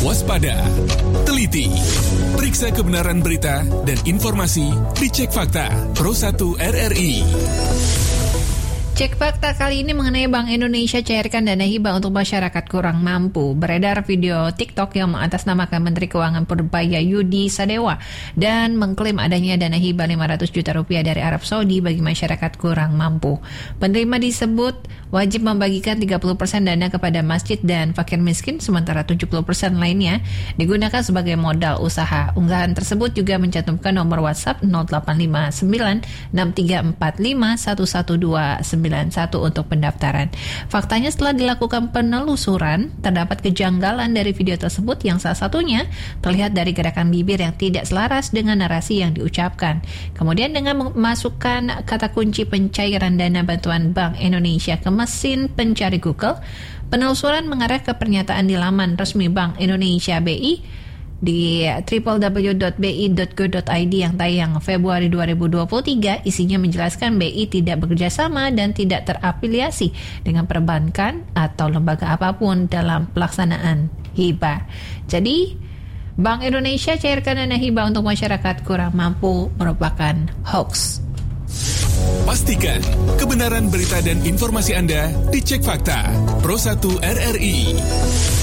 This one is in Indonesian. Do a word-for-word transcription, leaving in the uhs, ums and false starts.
Waspada, teliti, periksa kebenaran berita dan informasi di Cek Fakta Pro satu R R I. Cek fakta kali ini mengenai Bank Indonesia cairkan dana hibah untuk masyarakat kurang mampu. Beredar video TikTok yang mengatasnamakan Menteri Keuangan Purbaya Yudi Sadewa dan mengklaim adanya dana hibah lima ratus juta rupiah dari Arab Saudi bagi masyarakat kurang mampu. Penerima disebut wajib membagikan tiga puluh persen dana kepada masjid dan fakir miskin, sementara tujuh puluh persen lainnya digunakan sebagai modal usaha. Unggahan tersebut juga mencantumkan nomor WhatsApp nol delapan lima sembilan enam tiga empat lima satu satu dua sembilan satu untuk pendaftaran. Faktanya setelah dilakukan penelusuran, terdapat kejanggalan dari video tersebut yang salah satunya terlihat dari gerakan bibir yang tidak selaras dengan narasi yang diucapkan. Kemudian dengan memasukkan kata kunci pencairan dana bantuan Bank Indonesia ke mesin pencari Google, penelusuran mengarah ke pernyataan di laman resmi Bank Indonesia B I di w w w dot b i dot go dot i d yang tayang Februari dua ribu dua puluh tiga. Isinya menjelaskan B I tidak bekerja sama dan tidak terafiliasi dengan perbankan atau lembaga apapun dalam pelaksanaan hibah. Jadi, Bank Indonesia cairkan dana hibah untuk masyarakat kurang mampu merupakan hoax. Pastikan kebenaran berita dan informasi Anda di Cek Fakta Pro satu R R I.